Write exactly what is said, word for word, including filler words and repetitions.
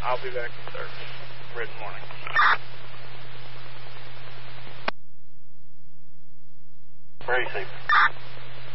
I'll be back in Thursday. Written morning. Very safe.